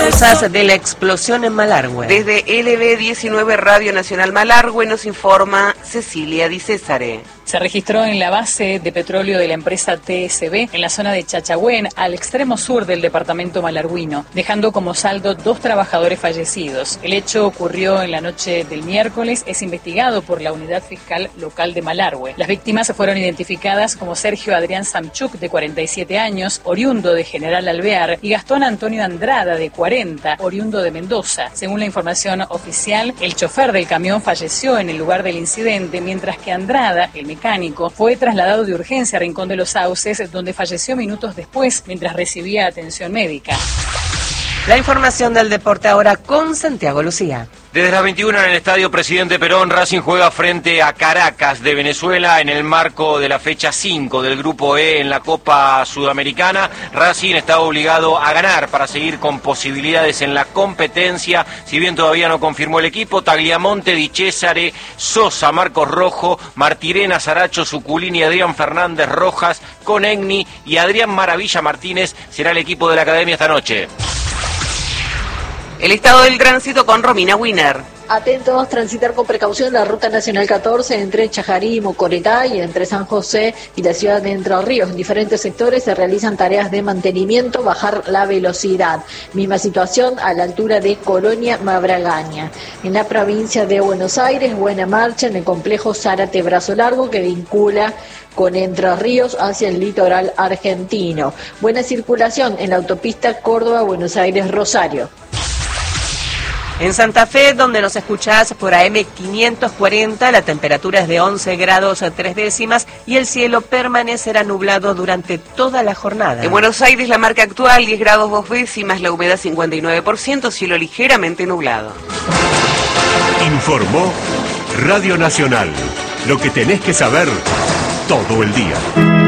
causas de la explosión en Malargüe. Desde LB19 Radio Nacional Malargüe nos informa Cecilia Di Césare. Se registró en la base de petróleo de la empresa TSB en la zona de Chachagüén, al extremo sur del departamento malargüino, dejando como saldo 2 trabajadores fallecidos. El hecho ocurrió en la noche del miércoles, es investigado por la Unidad Fiscal Local de Malargüe. Las víctimas fueron identificadas como Sergio Adrián Samchuk, de 47 años, oriundo de General Alvear, y Gastón Antonio Andrada, de 40, oriundo de Mendoza. Según la información oficial, el chofer del camión falleció en el lugar del incidente, mientras que Andrada, el mecánico, fue trasladado de urgencia a Rincón de los Sauces, donde falleció minutos después mientras recibía atención médica. La información del deporte ahora con Santiago Lucía. Desde las 21 en el Estadio Presidente Perón, Racing juega frente a Caracas de Venezuela en el marco de la fecha 5 del Grupo E en la Copa Sudamericana. Racing está obligado a ganar para seguir con posibilidades en la competencia, si bien todavía no confirmó el equipo. Tagliamonte, Di Césare, Sosa, Marcos Rojo, Martirena, Saracho, Suculini, Adrián Fernández, Rojas, Conegni y Adrián Maravilla Martínez será el equipo de la Academia esta noche. El estado del tránsito con Romina Wiener. Atentos, transitar con precaución la ruta nacional 14 entre Chajarí y Mocoretá y entre San José y la ciudad de Entre Ríos. En diferentes sectores se realizan tareas de mantenimiento, bajar la velocidad. Misma situación a la altura de Colonia Mabragaña. En la provincia de Buenos Aires, buena marcha en el complejo Zárate Brazo Largo que vincula con Entre Ríos hacia el litoral argentino. Buena circulación en la autopista Córdoba-Buenos Aires-Rosario. En Santa Fe, donde nos escuchás por AM 540, la temperatura es de 11 grados 3 décimas y el cielo permanecerá nublado durante toda la jornada. En Buenos Aires la marca actual 10 grados 2 décimas, la humedad 59%, cielo ligeramente nublado. Informó Radio Nacional. Lo que tenés que saber todo el día.